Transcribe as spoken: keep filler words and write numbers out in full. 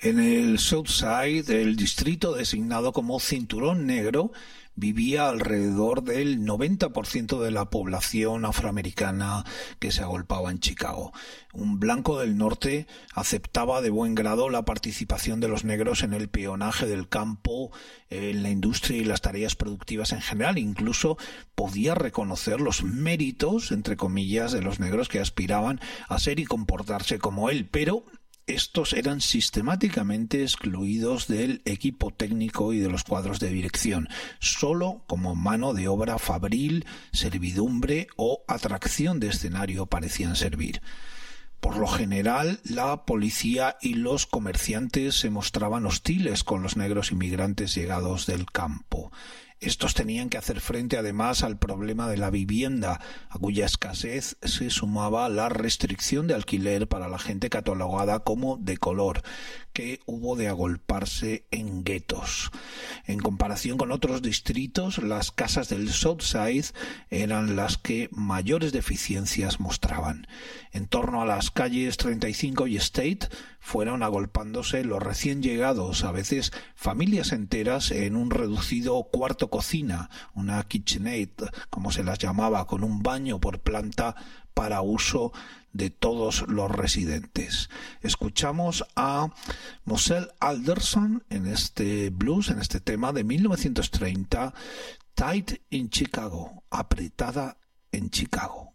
En el South Side, el distrito designado como Cinturón Negro, vivía alrededor del noventa por ciento de la población afroamericana que se agolpaba en Chicago. Un blanco del norte aceptaba de buen grado la participación de los negros en el peonaje del campo, en la industria y las tareas productivas en general. Incluso podía reconocer los méritos, entre comillas, de los negros que aspiraban a ser y comportarse como él, pero estos eran sistemáticamente excluidos del equipo técnico y de los cuadros de dirección, solo como mano de obra fabril, servidumbre o atracción de escenario parecían servir. Por lo general, la policía y los comerciantes se mostraban hostiles con los negros inmigrantes llegados del campo. Estos tenían que hacer frente además al problema de la vivienda, a cuya escasez se sumaba la restricción de alquiler para la gente catalogada como de color, que hubo de agolparse en guetos. En comparación con otros distritos, las casas del South Side eran las que mayores deficiencias mostraban. En torno a las calles treinta y cinco y State fueron agolpándose los recién llegados, a veces familias enteras, en un reducido cuarto cocina, una kitchenette, como se las llamaba, con un baño por planta para uso de todos los residentes. Escuchamos a Moselle Alderson en este blues, en este tema de mil novecientos treinta, Tight in Chicago, apretada en Chicago.